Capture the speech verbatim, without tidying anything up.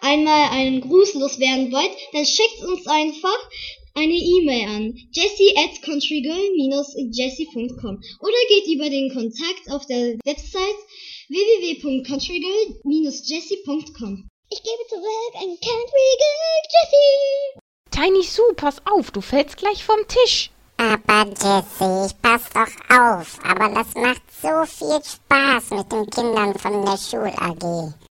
einmal einen Gruß loswerden wollt, dann schickt uns einfach eine E-Mail an jessie at countrygirl dash jessie punkt com oder geht über den Kontakt auf der Website w w w punkt countrygirl dash jessie punkt com. Ich gebe zurück an Countrygirl Jessie. Tiny Sue, pass auf, du fällst gleich vom Tisch. Aber Jessie, ich pass doch auf. Aber das macht so viel Spaß mit den Kindern von der Schul-A G.